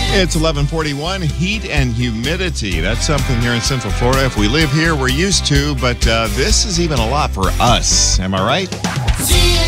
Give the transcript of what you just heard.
It's 11:41. Heat and humidity. That's something here in Central Florida. If we live here, we're used to, but this is even a lot for us. Am I right?